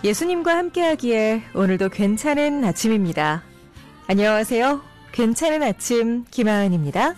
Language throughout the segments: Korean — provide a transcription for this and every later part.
예수님과 함께하기에 오늘도 괜찮은 아침입니다. 안녕하세요. 괜찮은 아침 김하은입니다.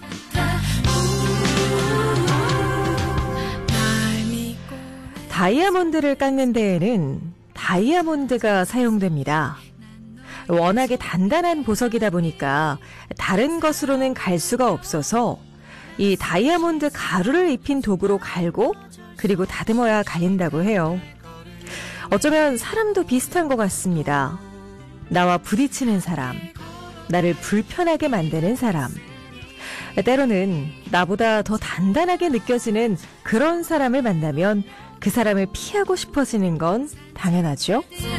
다이아몬드를 깎는 데에는 다이아몬드가 사용됩니다. 워낙에 단단한 보석이다 보니까 다른 것으로는 갈 수가 없어서 이 다이아몬드 가루를 입힌 도구로 갈고 그리고 다듬어야 갈린다고 해요. 어쩌면 사람도 비슷한 것 같습니다. 나와 부딪히는 사람, 나를 불편하게 만드는 사람, 때로는 나보다 더 단단하게 느껴지는 그런 사람을 만나면 그 사람을 피하고 싶어지는 건 당연하죠.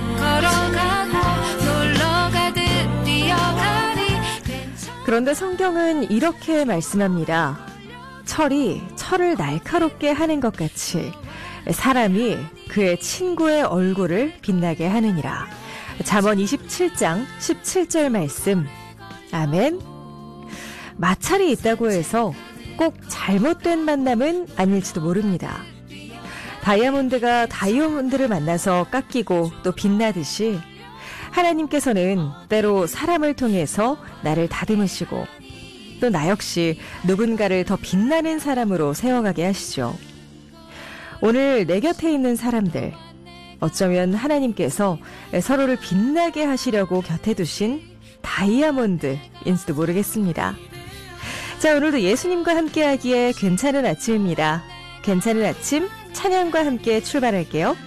그런데 성경은 이렇게 말씀합니다. 철이 철을 날카롭게 하는 것 같이 사람이 그의 친구의 얼굴을 빛나게 하느니라. 잠언 27장 17절 말씀. 아멘. 마찰이 있다고 해서 꼭 잘못된 만남은 아닐지도 모릅니다. 다이아몬드가 다이아몬드를 만나서 깎이고 또 빛나듯이 하나님께서는 때로 사람을 통해서 나를 다듬으시고 또 나 역시 누군가를 더 빛나는 사람으로 세워가게 하시죠. 오늘 내 곁에 있는 사람들, 어쩌면 하나님께서 서로를 빛나게 하시려고 곁에 두신 다이아몬드인지도 모르겠습니다. 자, 오늘도 예수님과 함께하기에 괜찮은 아침입니다. 괜찮은 아침 찬양과 함께 출발할게요.